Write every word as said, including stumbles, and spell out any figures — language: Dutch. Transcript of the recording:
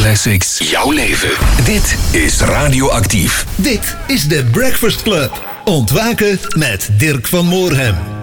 Classics. Jouw leven. Dit is Radioactief. Dit is de Breakfast Club. Ontwaken met Dirk van Moorhem.